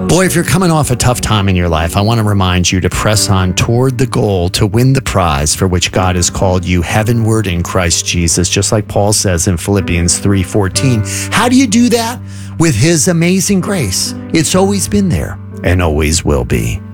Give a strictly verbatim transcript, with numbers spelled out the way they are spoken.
Boy, if you're coming off a tough time in your life, I want to remind you to press on toward the goal to win the prize for which God has called you heavenward in Christ Jesus, just like Paul says in Philippians three fourteen. How do you do that? With his amazing grace. It's always been there and always will be.